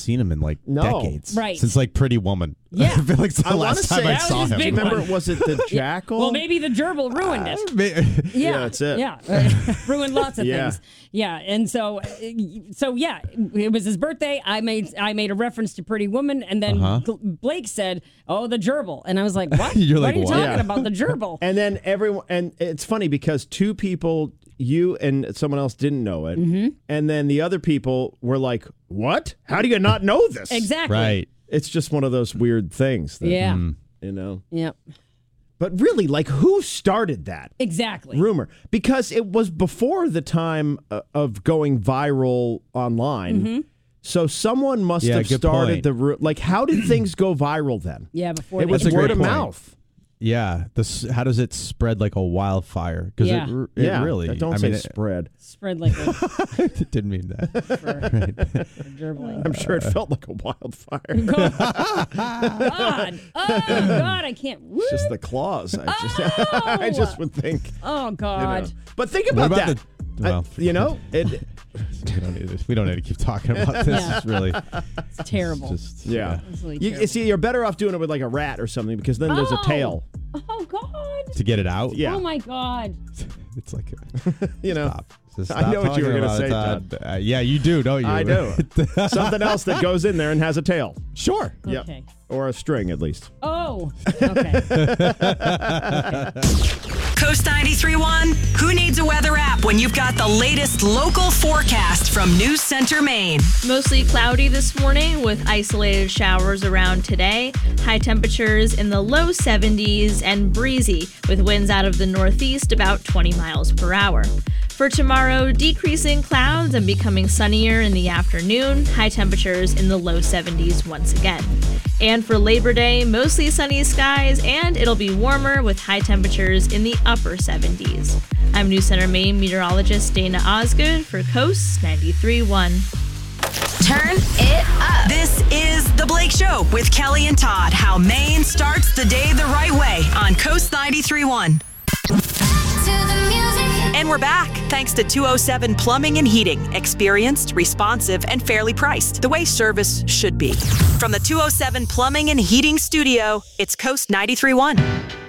seen him in like decades. Right. Since like Pretty Woman. Yeah. I feel like it's the last time I saw him. Remember, was it the Jackal? Well, maybe the gerbil ruined it. Yeah, that's it. Yeah, ruined lots of things. Yeah, and so yeah, it was his birthday. I made a reference to Pretty Woman, and then Blake said, "Oh, the gerbil," and I was like, "What? You're what like, are you what? talking about? The gerbil?" And then everyone, and it's funny because two people, you and someone else, didn't know it, and then the other people were like, "What? How do you not know this?" Exactly. Right. It's just one of those weird things. That, Yeah. You know. Yep. But really, like, who started that Exactly. rumor? Because it was before the time of going viral online. So someone must have good started point. like, how did things go viral then? Yeah, before It was That's a word great of point. mouth. Yeah. How does it spread like a wildfire? Because Yeah. it really. Don't I say mean, spread. spread like a it didn't mean that. gerbling. I'm sure it felt like a wildfire. God. Oh God, I can't. Woo. Just the claws. I just would think. Oh You God. know. But think What about about that. You know, it. we don't need to keep talking about this. Yeah. It's really It's terrible. just Yeah. It's really You terrible. see, you're better off doing it with like a rat or something because then there's a tail. Oh God. to get it out. Yeah. Oh my God. It's like You know. stop. Just I know stop what you were talking gonna say, about it, Todd. Yeah, you do, don't you? I do. Something else that goes in there and has a tail. Sure. Yep. Okay. Or a string, at least. Oh. Okay. Coast 93.1, who needs a weather app when you've got the latest local forecast from News Center, Maine? Mostly cloudy this morning with isolated showers around today. High temperatures in the low 70s and breezy with winds out of the northeast about 20 miles per hour. For tomorrow, decreasing clouds and becoming sunnier in the afternoon. High temperatures in the low 70s once again. And for Labor Day, mostly sunny skies and it'll be warmer with high temperatures in the upper 70s. I'm News Center Maine meteorologist Dana Osgood for Coast 93.1. Turn it up. This is The Blake Show with Kelly and Todd. How Maine starts the day the right way on Coast 93.1. And we're back, thanks to 207 Plumbing and Heating. Experienced, responsive, and fairly priced. The way service should be. From the 207 Plumbing and Heating Studio, it's Coast 93.1.